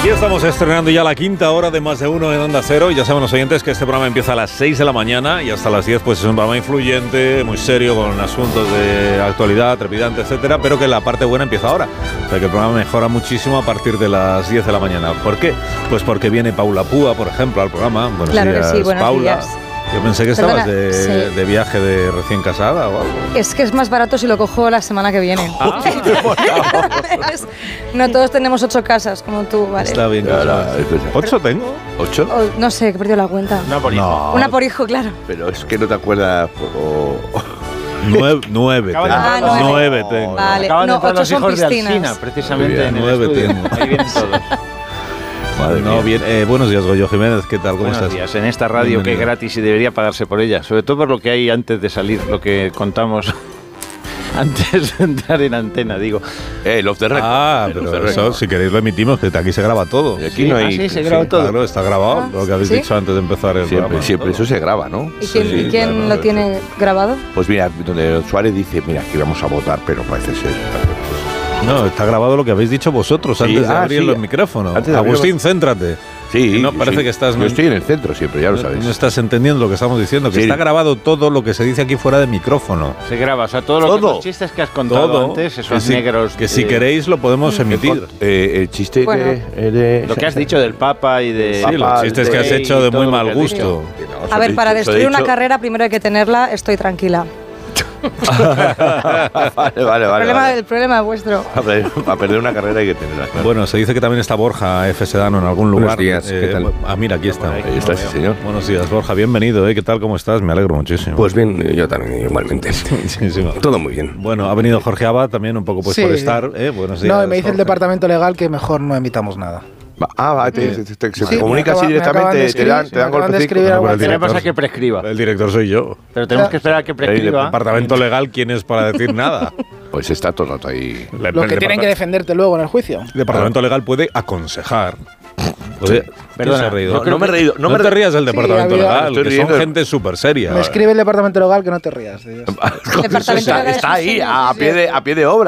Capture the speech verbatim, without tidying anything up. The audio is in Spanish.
Aquí estamos estrenando ya la quinta hora de Más de Uno en Onda Cero. Y ya saben los oyentes que este programa empieza a las seis de la mañana y hasta las diez pues es un programa influyente, muy serio, con asuntos de actualidad, trepidante, etcétera, pero que la parte buena empieza ahora. O sea que el programa mejora muchísimo a partir de las diez de la mañana. ¿Por qué? Pues porque viene Paula Púa, por ejemplo, al programa. Buenos claro días, que sí, buenos Paula. días. Yo pensé que estabas Perdona, de, sí. de viaje de recién casada o algo. Es que es más barato si lo cojo la semana que viene. Ah, no todos tenemos ocho casas como tú, ¿vale? está bien. Claro, ¿Ocho tengo? ¿Ocho? O, no sé, que he perdido la cuenta. Una por hijo. No. Una por hijo, claro. Pero es que no te acuerdas. O... Nueve, nueve tengo. Ah, nueve. Nueve tengo. Vale. Acaban no, de entrar ocho los son hijos piscinas. de Alsina, precisamente Muy bien, en el nueve estudio. tengo. Ahí vienen todos. Madre no, bien, eh, buenos días, Goyo Jiménez, ¿qué tal? ¿Cómo Buenos estás? días. En esta radio Bienvenido. que es gratis y debería pagarse por ella, sobre todo por lo que hay antes de salir, lo que contamos antes de entrar en antena, digo. Eh, el off the record. Ah, El off pero the eso, record. si queréis lo emitimos, que aquí se graba todo. Y aquí no hay. Ah, sí, se graba todo. Claro, está grabado, Ah, lo que habéis ¿sí? dicho antes de empezar el Siempre, programa. siempre. Todo. Eso se graba, ¿no? ¿Y quién, Sí, ¿y quién claro, lo eso. tiene grabado? Pues mira, donde Suárez dice, mira, aquí vamos a votar, pero parece ser. No, está grabado lo que habéis dicho vosotros Sí, antes de ah, abrir sí. los micrófonos. Antes de abrir Agustín, los- céntrate. Sí. No, parece sí. que estás- Yo estoy en el centro siempre, ya lo No, sabes. no estás entendiendo lo que estamos diciendo, que Sí. está grabado todo lo que se dice aquí fuera de micrófono. Se graba, o sea, todo lo que Todo. los chistes que has contado Todo. antes, que esos si, negros. que si eh, queréis lo podemos El, emitir. eh, el chiste Bueno. de, eh, de- Lo que has dicho del Papa y de. Sí, los chistes que has de- hecho de y todo muy lo mal que has gusto. dicho. Que no, os A he ver, dicho- para os he destruir una dicho- carrera primero hay que tenerla, estoy tranquila. vale, vale, vale. el, problema, vale. el problema es vuestro. Para perder, para perder una carrera hay que tenerla. Claro. Bueno, se dice que también está Borja F. Sedano en algún lugar. Buenos días, ¿qué tal? Ah, mira, aquí está. Ahí está, sí, señor. Buenos días, Borja, bienvenido, ¿eh? ¿Qué tal? ¿Cómo estás? Me alegro muchísimo. Pues bien, yo también, igualmente. Sí, sí, va. Todo muy bien. Bueno, ha venido Jorge Abad también un poco pues Sí. por estar, ¿eh? Buenos días. No, y me dice el Jorge. departamento legal que mejor no emitamos nada. Va- Ah, va, te, te- te- se Sí, comunica me así acaba- me acaban de directamente, te dan, escribir- te dan me acaban de golpecitos. escribir Bueno, algo el así. Tenemos director- a que prescriba. El director soy yo. Pero tenemos que esperar a que El prescriba. departamento legal, ¿quién es para decir nada? Pues está todo el rato ahí. El- Los el que tienen que departa- defenderte luego en el juicio. El departamento legal puede aconsejar. Puede- ¿Quién Perdona, se ha reído? No, creo no me he que- reído. No, No, me te he rías del Sí, departamento había- legal, Estoy que son riendo. gente súper seria. Me escribe el departamento legal que no te rías. Departamento Está, legal es está un ahí, señor, a sí, pie, de, sí. a pie de obra.